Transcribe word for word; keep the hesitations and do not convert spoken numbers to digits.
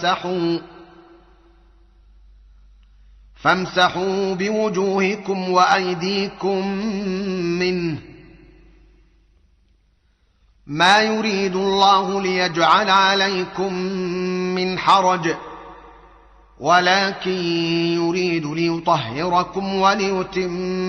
فامسحوا فامسحوا بوجوهكم وأيديكم منه، ما يريد الله ليجعل عليكم من حرج، ولكن يريد ليطهركم وليتم